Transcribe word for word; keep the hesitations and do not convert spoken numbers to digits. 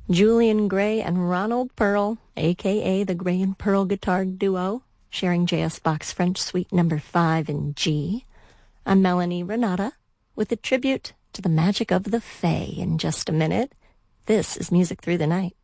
Julian Gray and Ronald Pearl, a k a the Gray and Pearl Guitar Duo, sharing J S Bach's French Suite number five in G. I'm Melanie Renata with a tribute to the magic of the Fae in just a minute. This is Music Through the Night.